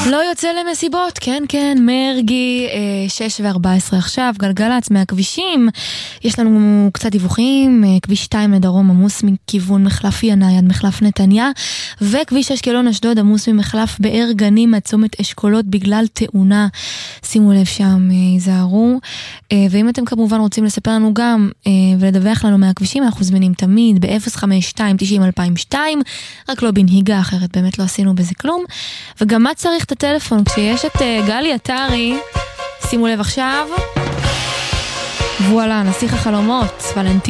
לא יוצא למסיבות, כן, כן, מרגי, 6:14 עכשיו, גלגלץ מהכבישים. יש לנו קצת דיווחים, כביש 2 לדרום עמוס מכיוון מחלף ינאי עד מחלף נתניה, וכביש אשקלון אשדוד עמוס ממחלף באר גנים עד צומת אשכולות בגלל תאונה. שימו לב שם, ייזהרו. ואם אתם כמובן רוצים לספר לנו גם ולדווח לנו מהכבישים, אנחנו זמינים תמיד ב-052-90-2002, רק לא בנהיגה, אחרת באמת לא עשינו בזה כלום. וגם מה צריך את הטלפון כשיש את גלי עטרי, שימו לב עכשיו, וואלה, נסיך החלומות, ולנטין.